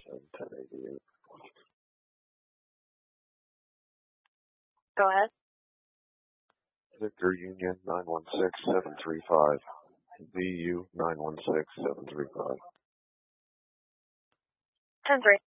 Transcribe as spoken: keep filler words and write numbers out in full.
ten eighty-eight. Go ahead. Victor Union nine one six seven three five. V U nine one six seven three five. ten three.